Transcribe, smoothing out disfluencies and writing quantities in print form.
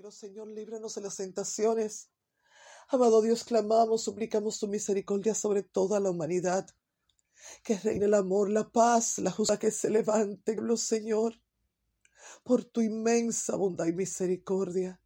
Señor, líbranos de las tentaciones. Amado Dios, clamamos, suplicamos tu misericordia sobre toda la humanidad. Que reine el amor, la paz, la justicia, que se levante, Señor, por tu inmensa bondad y misericordia.